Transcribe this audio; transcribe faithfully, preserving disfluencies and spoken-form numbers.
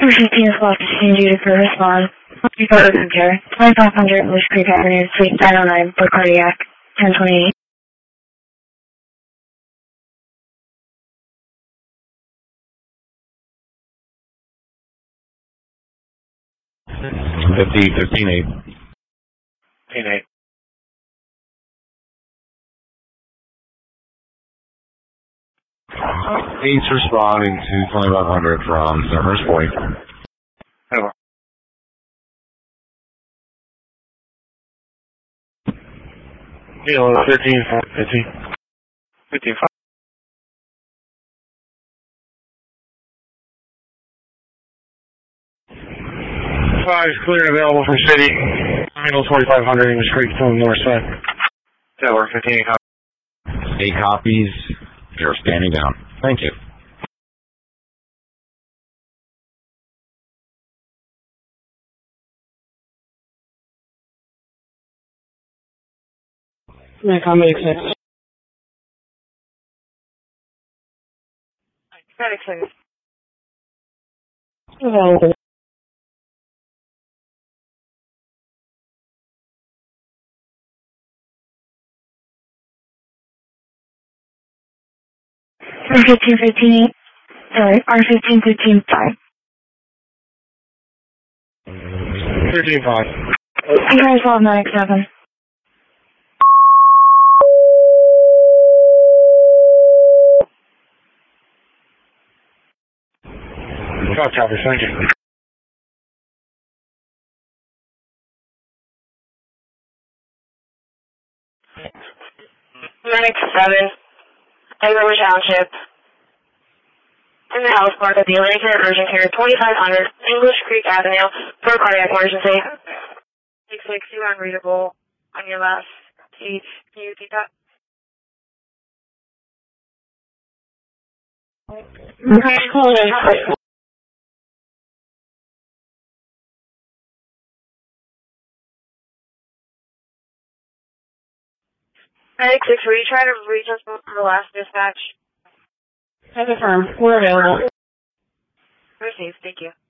fifteen is blocked to change you to respond. You got urgent care. twenty-five hundred English Creek Avenue, Suite nine oh nine for cardiac. ten twenty-eight. Fifty, fifteen, eight. Fifteen, eight. Eight's responding to twenty-five hundred from Summers Point. Hello. Hello, thirteen, fifteen. fifteen, five. Five is clear and available from city. Middle twenty-five hundred English Creek from the north side. Tower fifteen, eight. Eight copies. You're standing down. Thank you. Medic six. Medic six. Available. R fifteen, fifteen, eight. Sorry, R fifteen, fifteen, five. thirteen, five. You guys love Medic seven. Five copies, thank you. Medic seven. Englewood Township. In the health park at the Atlantic Care Urgent Care, twenty-five hundred English Creek Avenue for a cardiac emergency. six six, you are unreadable on your last page. Can you repeat that? Okay, call it in. Medic six, were you trying to reach us from the last dispatch? I confirm. We're available. Received, thank you.